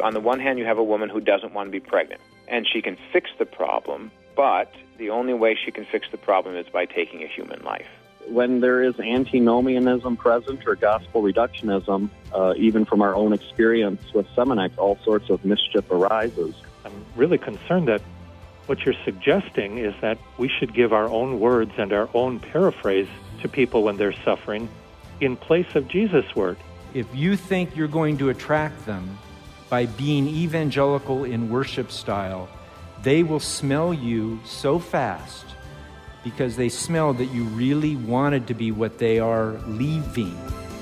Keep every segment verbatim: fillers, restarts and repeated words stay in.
on the one hand, you have a woman who doesn't want to be pregnant, and she can fix the problem, but the only way she can fix the problem is by taking a human life. When there is antinomianism present or gospel reductionism, uh, even from our own experience with Semonex, all sorts of mischief arises. I'm really concerned that what you're suggesting is that we should give our own words and our own paraphrase to people when they're suffering in place of Jesus' word. If you think you're going to attract them by being evangelical in worship style, they will smell you so fast because they smell that you really wanted to be what they are leaving.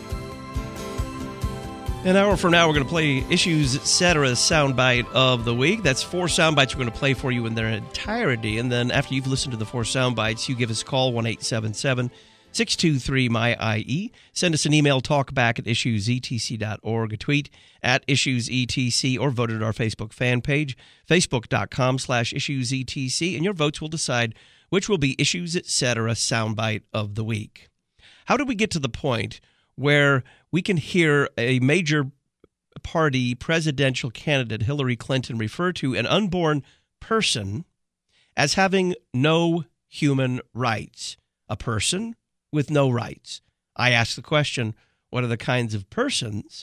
An hour from now, we're going to play Issues, et cetera soundbite of the week. That's four soundbites we're going to play for you in their entirety. And then after you've listened to the four soundbites, you give us a call, one eight seven seven, six two three, M Y I E. Send us an email, talkback at issues e t c dot org, a tweet at issuesetc, or vote at our Facebook fan page, facebook.com slash issuesetc, and your votes will decide which will be Issues, et cetera soundbite of the week. How did we get to the point where we can hear a major party presidential candidate, Hillary Clinton, refer to an unborn person as having no human rights? A person with no rights. I ask the question, what are the kinds of persons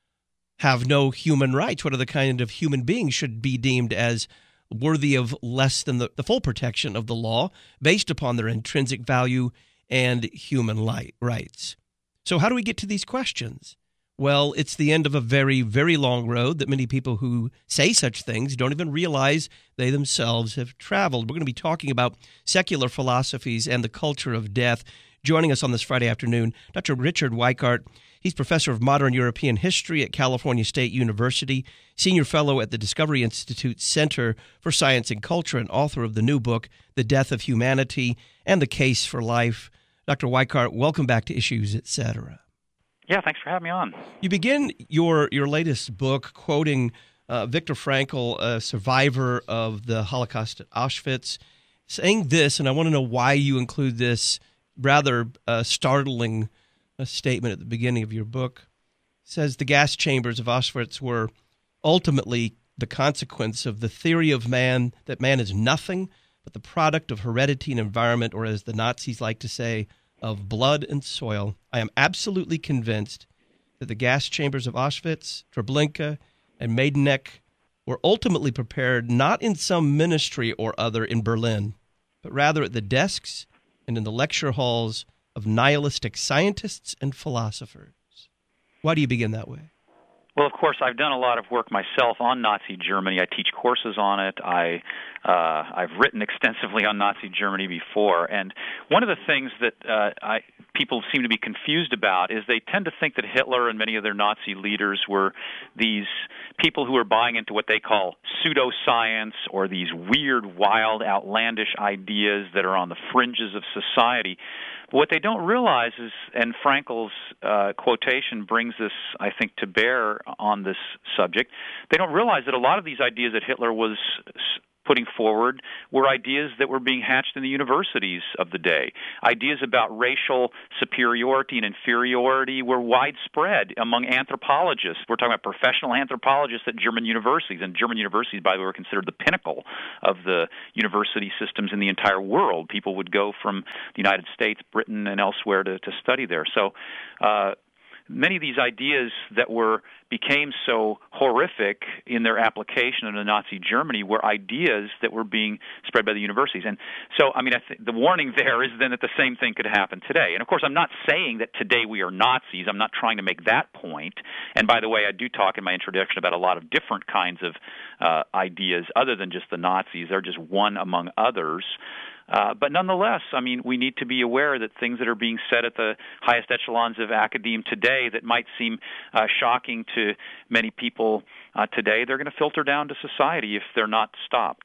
have no human rights? What are the kind of human beings should be deemed as worthy of less than the, the full protection of the law based upon their intrinsic value and human light, rights? So how do we get to these questions? Well, it's the end of a very, very long road that many people who say such things don't even realize they themselves have traveled. We're going to be talking about secular philosophies and the culture of death. Joining us on this Friday afternoon, Doctor Richard Weikart. He's professor of modern European history at California State University, senior fellow at the Discovery Institute Center for Science and Culture, and author of the new book, The Death of Humanity and the Case for Life. Doctor Weikart, welcome back to Issues, et cetera. Yeah, thanks for having me on. You begin your, your latest book quoting uh, Viktor Frankl, a survivor of the Holocaust at Auschwitz, saying this, and I want to know why you include this rather uh, startling uh, statement at the beginning of your book. It says the gas chambers of Auschwitz were ultimately the consequence of the theory of man, that man is nothing but the product of heredity and environment, or as the Nazis like to say, of blood and soil. I am absolutely convinced that the gas chambers of Auschwitz, Treblinka, and Majdanek were ultimately prepared not in some ministry or other in Berlin, but rather at the desks and in the lecture halls of nihilistic scientists and philosophers. Why do you begin that way? Well, of course, I've done a lot of work myself on Nazi Germany. I teach courses on it. I, uh, I've written extensively on Nazi Germany before. And one of the things that uh, I, people seem to be confused about is they tend to think that Hitler and many of their Nazi leaders were these people who are buying into what they call pseudoscience, or these weird, wild, outlandish ideas that are on the fringes of society. But what they don't realize is, and Frankl's uh, quotation brings this, I think, to bear on this subject, they don't realize that a lot of these ideas that Hitler was putting forward were ideas that were being hatched in the universities of the day. Ideas about racial superiority and inferiority were widespread among anthropologists. We're talking about professional anthropologists at German universities, and German universities, by the way, were considered the pinnacle of the university systems in the entire world. People would go from the United States, Britain, and elsewhere to, to study there. So uh, many of these ideas that were became so horrific in their application in Nazi Germany were ideas that were being spread by the universities. And so, I mean, I th- the warning there is then that the same thing could happen today. And, of course, I'm not saying that today we are Nazis. I'm not trying to make that point. And, by the way, I do talk in my introduction about a lot of different kinds of uh, ideas other than just the Nazis. They're just one among others. Uh, but nonetheless, I mean, we need to be aware that things that are being said at the highest echelons of academe today that might seem uh, shocking to many people uh, today, they're going to filter down to society if they're not stopped.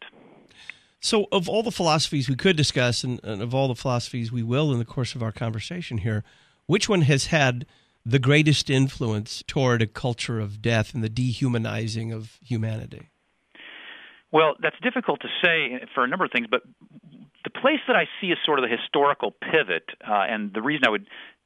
So of all the philosophies we could discuss, and, and of all the philosophies we will in the course of our conversation here, which one has had the greatest influence toward a culture of death and the dehumanizing of humanity? Well, that's difficult to say for a number of things, but the place that I see as sort of the historical pivot, uh, and the reason I would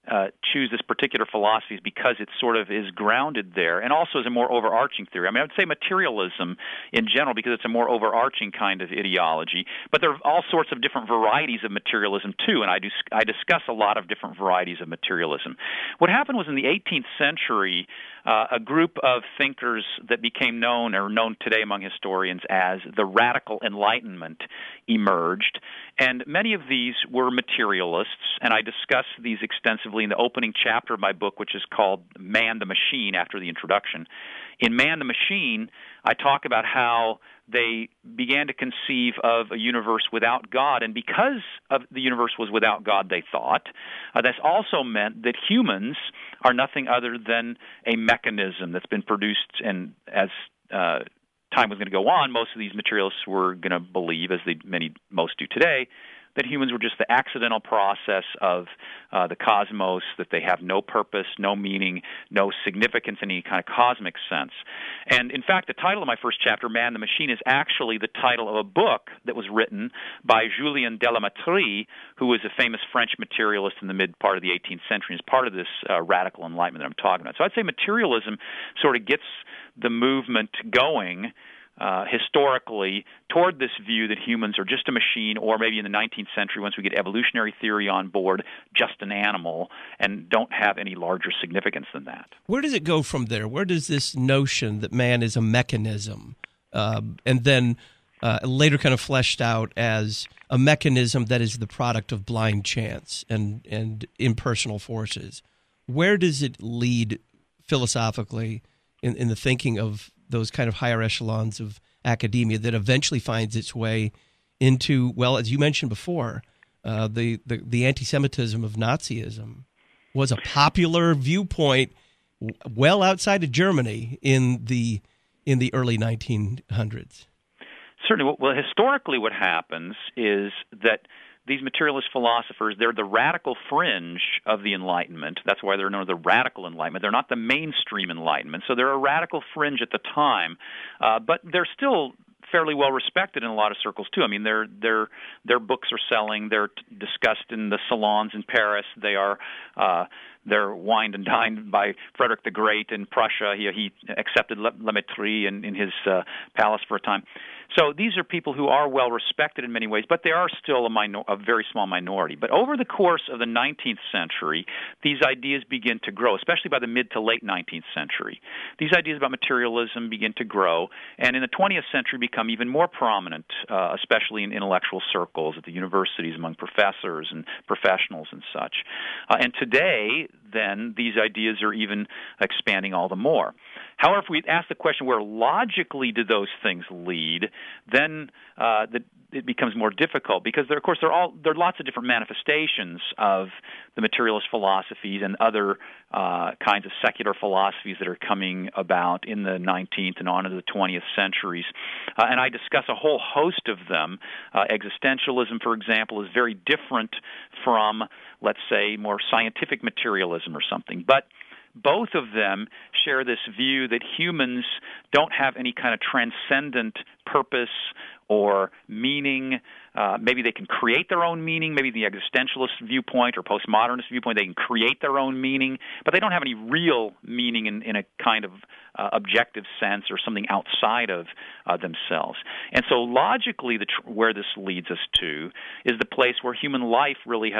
uh, choose this particular philosophy is because it sort of is grounded there, and also is a more overarching theory. I mean, I would say materialism in general because it's a more overarching kind of ideology, but there are all sorts of different varieties of materialism too, and I, do, I discuss a lot of different varieties of materialism. What happened was in the eighteenth century, uh, a group of thinkers that became known, or known today among historians as the Radical Enlightenment, emerged, and many of these were materialists, and I discuss these extensively in the opening chapter of my book, which is called Man the Machine, after the introduction. In Man the Machine, I talk about how they began to conceive of a universe without God, and because of the universe was without God, they thought, uh, that's also meant that humans are nothing other than a mechanism that's been produced, and as uh, time was going to go on, most of these materialists were going to believe, as they many most do today, that humans were just the accidental process of uh, the cosmos, that they have no purpose, no meaning, no significance in any kind of cosmic sense. And in fact, the title of my first chapter, Man the Machine, is actually the title of a book that was written by Julien de la Mettrie, who was a famous French materialist in the mid part of the eighteenth century, as part of this uh, radical enlightenment that I'm talking about. So I'd say materialism sort of gets the movement going Uh, historically toward this view that humans are just a machine, or maybe in the nineteenth century, once we get evolutionary theory on board, just an animal, and don't have any larger significance than that. Where does it go from there? Where does this notion that man is a mechanism, uh, and then uh, later kind of fleshed out as a mechanism that is the product of blind chance and, and impersonal forces, where does it lead philosophically in, in the thinking of those kind of higher echelons of academia that eventually finds its way into, well, as you mentioned before, uh, the, the, the anti-Semitism of Nazism was a popular viewpoint well outside of Germany in the in the early nineteen hundreds. Certainly. Well, historically what happens is that these materialist philosophers, they're the radical fringe of the Enlightenment. That's why they're known as the Radical Enlightenment. They're not the mainstream Enlightenment. So they're a radical fringe at the time, uh, but they're still fairly well respected in a lot of circles too. I mean, their their their books are selling. They're discussed in the salons in Paris. They are uh, they're wined and dined by Frederick the Great in Prussia. He he accepted La Mettrie in, in his uh, palace for a time. So these are people who are well respected in many ways, but they are still a, minor, a very small minority. But over the course of the nineteenth century, these ideas begin to grow, especially by the mid to late nineteenth century. These ideas about materialism begin to grow, and in the twentieth century become even more prominent, uh, especially in intellectual circles at the universities among professors and professionals and such. Uh, and today, then, these ideas are even expanding all the more. However, if we ask the question, where logically do those things lead, then uh, the, it becomes more difficult because, there, of course, there are, all, there are lots of different manifestations of the materialist philosophies and other uh, kinds of secular philosophies that are coming about in the nineteenth and on into the twentieth centuries. Uh, and I discuss a whole host of them. Uh, existentialism, for example, is very different from, let's say, more scientific materialism or something. But both of them share this view that humans don't have any kind of transcendent purpose or meaning. Uh, maybe they can create their own meaning. Maybe the existentialist viewpoint or postmodernist viewpoint, they can create their own meaning, but they don't have any real meaning in, in a kind of uh, objective sense or something outside of uh, themselves. And so logically, the tr- where this leads us to is the place where human life really has